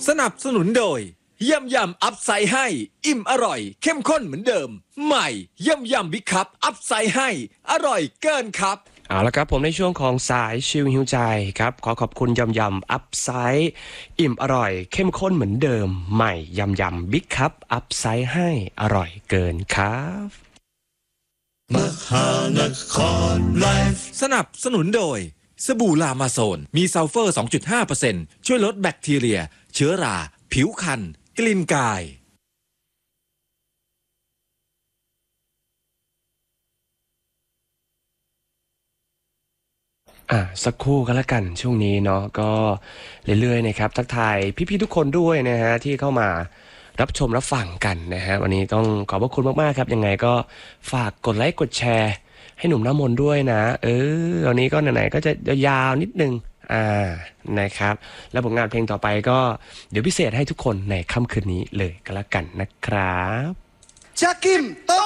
สนับสนุนโดยยำอัพไซด์ให้อิ่มอร่อยเข้มข้นเหมือนเดิมใหม่ยำบิ๊กคัพอัพไซด์ให้อร่อยเกินครับเอาละครับผมในช่วงของสายชิลหิวใจครับขอขอบคุณยำอัพไซด์อิ่มอร่อยเข้มข้นเหมือนเดิมใหม่ยำบิ๊กคัพอัพไซด์ให้อร่อยเกินครับมหานครไลฟ์สนับสนุนโดยสบู่ลามาโซนมีซัลเฟอร์ 2.5% ช่วยลดแบคทีเรียเชื้อราผิวคันกลิ่นกายสักครู่กันละกันช่วงนี้เนาะก็เรื่อยๆนะครับทักทายพี่ๆทุกคนด้วยนะฮะที่เข้ามารับชมรับฟังกันนะฮะวันนี้ต้องขอบพระคุณมากๆครับยังไงก็ฝากกดไลค์กดแชร์ให้หนุ่มน้ำมนต์ด้วยนะวันนี้ก็ไหนๆก็จะยาวนิดนึงนะครับแล้วผลงานเพลงต่อไปก็เดี๋ยวพิเศษให้ทุกคนในค่ำคืนนี้เลยก็แล้วกันนะครับชักกิมโต